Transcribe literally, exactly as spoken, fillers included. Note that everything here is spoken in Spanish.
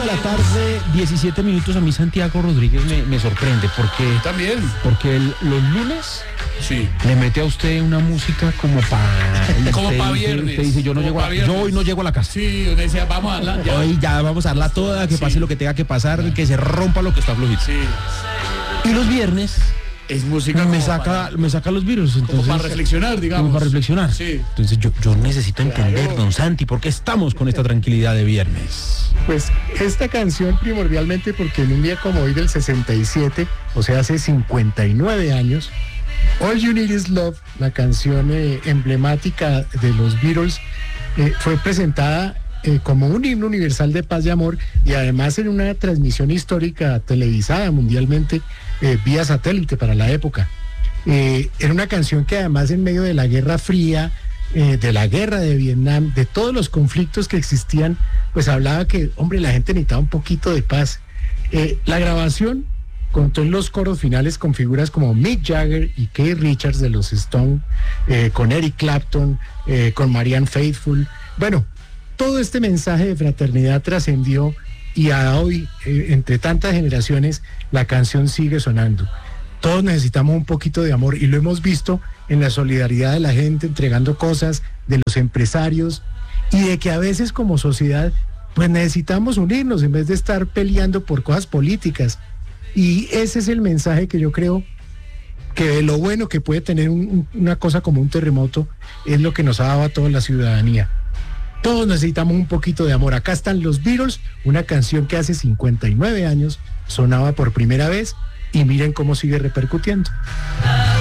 la tarde, diecisiete minutos. A mí Santiago Rodríguez me, me sorprende porque... También. Porque el, los lunes... Sí. Le mete a usted una música como para... Como para viernes. Usted dice, yo no llego a, yo hoy no llego a la casa. Sí, usted decía, vamos a darla ya. Hoy ya vamos a darla toda, que sí. pase lo que tenga que pasar, ya. Que se rompa lo que está flojito. Sí. Y los viernes... Es música me saca, para, me saca los virus. Entonces, como para reflexionar, digamos. Como para reflexionar. Sí. Entonces yo, yo necesito entender, claro. Don Santi, ¿por qué estamos con esta tranquilidad de viernes? Pues esta canción primordialmente porque en un día como hoy del sesenta y siete, o sea, hace cincuenta y nueve años, All You Need Is Love, la canción eh, emblemática de los Beatles, eh, fue presentada eh, como un himno universal de paz y amor, y además en una transmisión histórica televisada mundialmente eh, vía satélite para la época. Eh, era una canción que además en medio de la Guerra Fría, eh, de la guerra de Vietnam, de todos los conflictos que existían, pues hablaba que, hombre, la gente necesitaba un poquito de paz. Eh, la grabación contó en los coros finales con figuras como Mick Jagger y Keith Richards de los Stones, eh, con Eric Clapton, eh, con Marianne Faithfull. Bueno, todo este mensaje de fraternidad trascendió y a hoy, eh, entre tantas generaciones, la canción sigue sonando. Todos necesitamos un poquito de amor y lo hemos visto en la solidaridad de la gente entregando cosas, de los empresarios, y de que a veces como sociedad pues necesitamos unirnos en vez de estar peleando por cosas políticas. Y ese es el mensaje que yo creo que de lo bueno que puede tener un, una cosa como un terremoto es lo que nos ha dado a toda la ciudadanía. Todos necesitamos un poquito de amor. Acá están los Beatles, una canción que hace cincuenta y nueve años sonaba por primera vez y miren cómo sigue repercutiendo.